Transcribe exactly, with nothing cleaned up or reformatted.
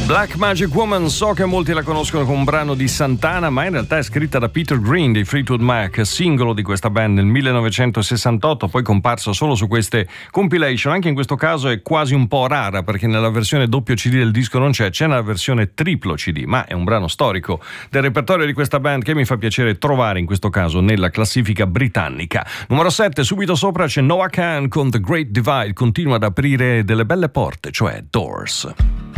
Black Magic Woman, so che molti la conoscono come un brano di Santana, ma in realtà è scritta da Peter Green dei Fleetwood Mac, singolo di questa band nel millenovecentosessantotto, poi comparso solo su queste compilation. Anche in questo caso è quasi un po' rara, perché nella versione doppio C D del disco non c'è, c'è nella versione triplo C D, ma è un brano storico del repertorio di questa band che mi fa piacere trovare in questo caso nella classifica britannica. Numero sette, subito sopra c'è Noah Kahan con The Great Divide, continua ad aprire delle belle porte, cioè Doors.